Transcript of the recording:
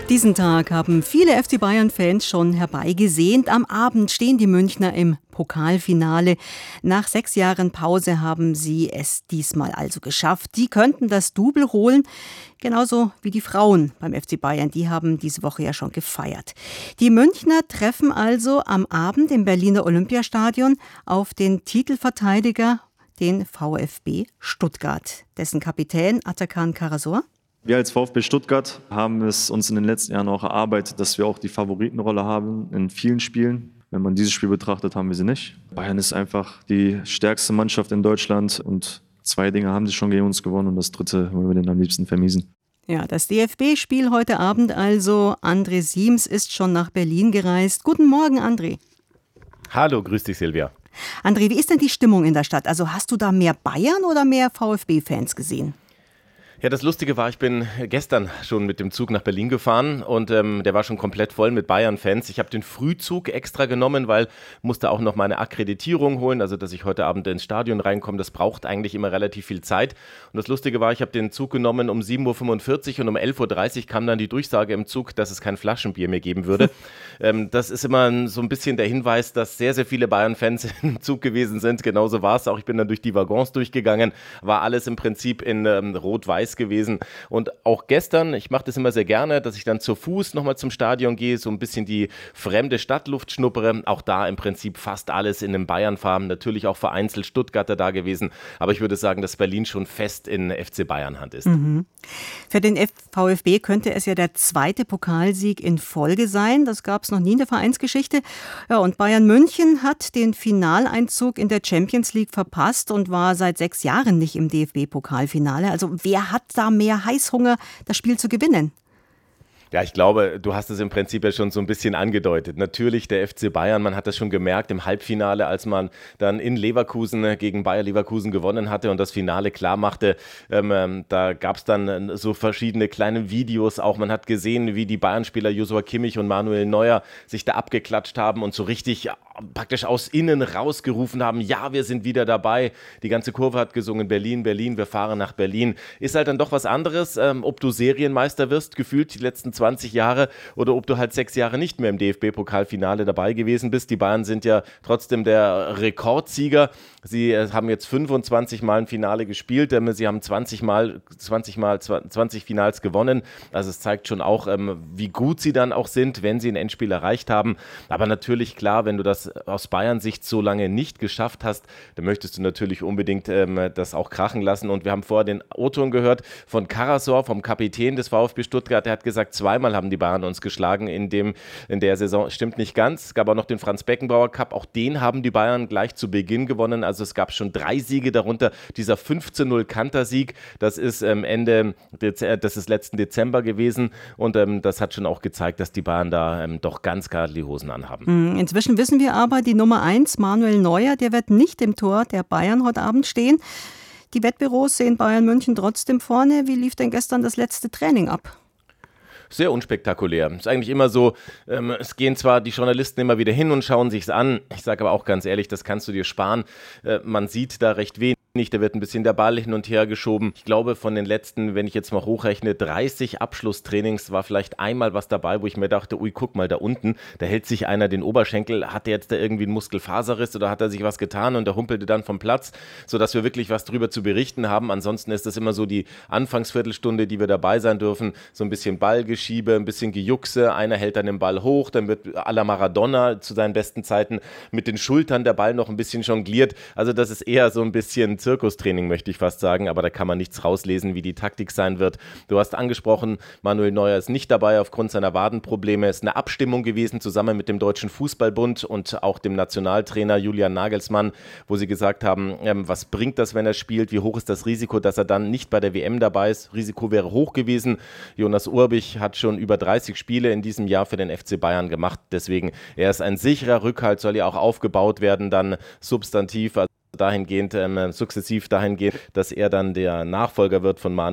Diesen Tag haben viele FC Bayern-Fans schon herbeigesehnt. Am Abend stehen die Münchner im Pokalfinale. Nach 6 Jahren Pause haben sie es diesmal also geschafft. Die könnten das Double holen, genauso wie die Frauen beim FC Bayern. Die haben diese Woche ja schon gefeiert. Die Münchner treffen also am Abend im Berliner Olympiastadion auf den Titelverteidiger, den VfB Stuttgart. Dessen Kapitän Atakan Karasor. Wir als VfB Stuttgart haben es uns in den letzten Jahren auch erarbeitet, dass wir auch die Favoritenrolle haben in vielen Spielen. Wenn man dieses Spiel betrachtet, haben wir sie nicht. Bayern ist einfach die stärkste Mannschaft in Deutschland und 2 Dinge haben sie schon gegen uns gewonnen und das 3. wollen wir denen am liebsten vermiesen. Ja, das DFB-Spiel heute Abend also. André Siems ist schon nach Berlin gereist. Guten Morgen, André. Hallo, grüß dich, Silvia. André, wie ist denn die Stimmung in der Stadt? Also hast du da mehr Bayern oder mehr VfB-Fans gesehen? Ja, das Lustige war, ich bin gestern schon mit dem Zug nach Berlin gefahren und der war schon komplett voll mit Bayern-Fans. Ich habe den Frühzug extra genommen, weil musste auch noch meine Akkreditierung holen, also dass ich heute Abend ins Stadion reinkomme. Das braucht eigentlich immer relativ viel Zeit. Und das Lustige war, ich habe den Zug genommen um 7.45 Uhr und um 11.30 Uhr kam dann die Durchsage im Zug, dass es kein Flaschenbier mehr geben würde. Das ist immer so ein bisschen der Hinweis, dass sehr, sehr viele Bayern-Fans im Zug gewesen sind. Genauso war es auch. Ich bin dann durch die Waggons durchgegangen, war alles im Prinzip in Rot-Weiß gewesen. Und auch gestern, ich mache das immer sehr gerne, dass ich dann zu Fuß nochmal zum Stadion gehe, so ein bisschen die fremde Stadtluft schnuppere. Auch da im Prinzip fast alles in den Bayern-Farben. Natürlich auch vereinzelt Stuttgarter da gewesen. Aber ich würde sagen, dass Berlin schon fest in FC Bayern-Hand ist. Mhm. Für den VfB könnte es ja der 2. Pokalsieg in Folge sein. Das gab es noch nie in der Vereinsgeschichte. Ja, und Bayern München hat den Finaleinzug in der Champions League verpasst und war seit 6 Jahren nicht im DFB-Pokalfinale. Also wer hat da mehr Heißhunger, das Spiel zu gewinnen? Ja, ich glaube, du hast es im Prinzip ja schon so ein bisschen angedeutet. Natürlich der FC Bayern, man hat das schon gemerkt im Halbfinale, als man dann in Leverkusen gegen Bayer Leverkusen gewonnen hatte und das Finale klar machte. Da gab es dann so verschiedene kleine Videos auch. Man hat gesehen, wie die Bayern-Spieler Joshua Kimmich und Manuel Neuer sich da abgeklatscht haben und so richtig praktisch aus innen rausgerufen haben, ja, wir sind wieder dabei. Die ganze Kurve hat gesungen, Berlin, Berlin, wir fahren nach Berlin. Ist halt dann doch was anderes, ob du Serienmeister wirst, gefühlt die letzten 20 Jahre, oder ob du halt 6 Jahre nicht mehr im DFB-Pokalfinale dabei gewesen bist. Die Bayern sind ja trotzdem der Rekordsieger. Sie haben jetzt 25 Mal ein Finale gespielt. Sie haben 20 Finals gewonnen. Also es zeigt schon auch, wie gut sie dann auch sind, wenn sie ein Endspiel erreicht haben. Aber natürlich klar, wenn du das aus Bayern-Sicht so lange nicht geschafft hast, dann möchtest du natürlich unbedingt das auch krachen lassen. Und wir haben vorher den O-Ton gehört von Karasor, vom Kapitän des VfB Stuttgart. Der hat gesagt, 2-mal haben die Bayern uns geschlagen in der Saison. Stimmt nicht ganz. Es gab auch noch den Franz-Beckenbauer Cup. Auch den haben die Bayern gleich zu Beginn gewonnen. Also es gab schon 3 Siege, darunter dieser 15-0 Kanter-Sieg. Das ist letzten Dezember gewesen. Und das hat schon auch gezeigt, dass die Bayern da doch ganz klar die Hosen anhaben. Inzwischen wissen wir aber, die Nummer 1, Manuel Neuer, der wird nicht im Tor der Bayern heute Abend stehen. Die Wettbüros sehen Bayern München trotzdem vorne. Wie lief denn gestern das letzte Training ab? Sehr unspektakulär. Ist eigentlich immer so, es gehen zwar die Journalisten immer wieder hin und schauen sich's an. Ich sage aber auch ganz ehrlich, das kannst du dir sparen. Man sieht da recht wenig. Da wird ein bisschen der Ball hin und her geschoben. Ich glaube, von den letzten, wenn ich jetzt mal hochrechne, 30 Abschlusstrainings war vielleicht einmal was dabei, wo ich mir dachte, ui, guck mal da unten, da hält sich einer den Oberschenkel, hat der jetzt da irgendwie einen Muskelfaserriss oder hat er sich was getan und der humpelte dann vom Platz, sodass wir wirklich was drüber zu berichten haben. Ansonsten ist das immer so die Anfangsviertelstunde, die wir dabei sein dürfen, so ein bisschen Ballgeschiebe, ein bisschen Gejuckse, einer hält dann den Ball hoch, dann wird à la Maradona zu seinen besten Zeiten mit den Schultern der Ball noch ein bisschen jongliert. Also das ist eher so ein bisschen Zirkustraining, möchte ich fast sagen, aber da kann man nichts rauslesen, wie die Taktik sein wird. Du hast angesprochen, Manuel Neuer ist nicht dabei aufgrund seiner Wadenprobleme. Es ist eine Abstimmung gewesen, zusammen mit dem Deutschen Fußballbund und auch dem Nationaltrainer Julian Nagelsmann, wo sie gesagt haben, was bringt das, wenn er spielt? Wie hoch ist das Risiko, dass er dann nicht bei der WM dabei ist? Risiko wäre hoch gewesen. Jonas Urbich hat schon über 30 Spiele in diesem Jahr für den FC Bayern gemacht. Deswegen, er ist ein sicherer Rückhalt, soll ja auch aufgebaut werden, dann substantiv, sukzessiv dahingehend, dass er dann der Nachfolger wird von Manuel